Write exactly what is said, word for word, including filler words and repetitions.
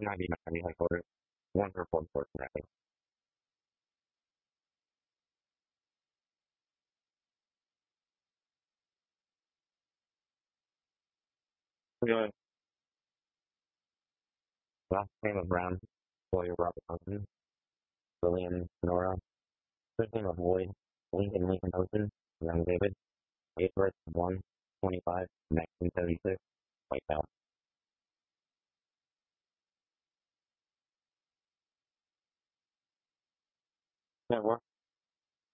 ninety-nine headquarters. One report for snapping. Really? Last name of Brown, Lawyer Robert Hunton, William Nora, first name of Lloyd, Lincoln Lincoln Ocean, Young David, date birth one twenty-five nineteen seventy-six, White House. That work?